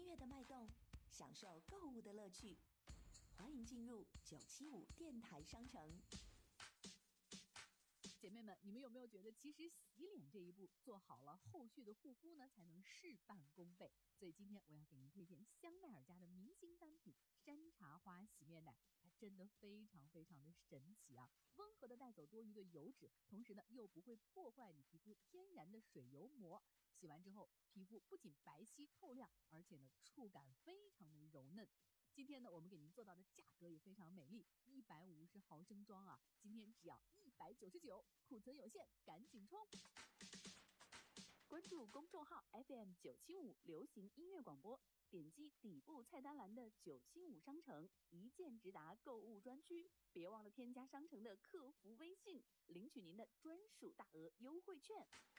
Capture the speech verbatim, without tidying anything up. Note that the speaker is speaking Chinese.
乐的脉动，享受购物的乐趣。欢迎进入九七五电台商城。 姐妹们，你们有没有觉得其实洗脸这一步做好了，后续的护肤呢才能事半功倍？所以今天我要给您推荐香奈儿家的明星单品山茶花洗面奶，它真的非常非常的神奇啊！温和的带走多余的油脂，同时呢又不会破坏你皮肤天然的水油膜。洗完之后，皮肤不仅白皙透亮，而且呢触感非常的柔嫩。今天呢，我们给您做到的价格也非常美丽，一百五十毫升装啊，今天只要一百九十九，库存有限，赶紧冲！关注公众号 F M 九七五流行音乐广播，点击底部菜单栏的九七五商城一键直达购物专区，别忘了添加商城的客服微信，领取您的专属大额优惠券。